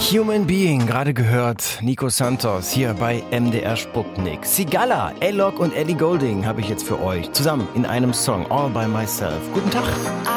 Human Being, gerade gehört, Nico Santos hier bei MDR Sputnik. Sigala, A-Log und Ellie Goulding habe ich jetzt für euch zusammen in einem Song, All by Myself. Guten Tag.